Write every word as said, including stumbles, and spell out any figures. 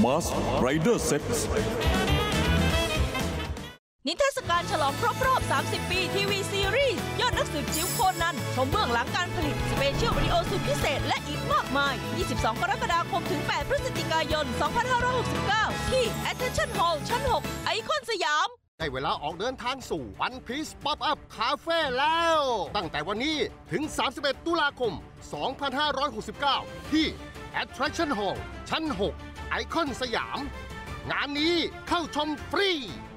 Mars Rider Set นิทรรศการฉลองครบรอบ สามสิบ ปีทีวีซีรีส์ยอดนักสืบจิ๋วโคนันชมเบื้องหลังการผลิตสเปเชียลวิดีโอสุดพิเศษและอีกมากมาย ยี่สิบสอง กรกฎาคมถึง แปด พฤศจิกายน สองพันห้าร้อยหกสิบเก้า ที่ Attention Hall ชั้น หก ไอคอนสยามได้เวลาออกเดินทางสู่ One Piece Pop-up Cafe แล้วตั้งแต่วันนี้ถึง สามสิบเอ็ด ตุลาคม สองพันห้าร้อยหกสิบเก้า ที่ Attraction Hall ชั้น หก ไอคอนสยามงานนี้เข้าชมฟรี